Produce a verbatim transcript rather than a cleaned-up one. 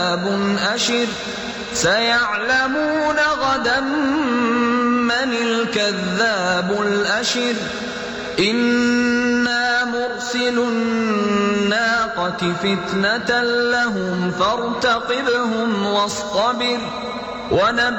أشر سيعلمون غدا من الكذاب الأشر إنا مرسل الناقة فتنة لهم فارتقبهم واصطبر ونبئهم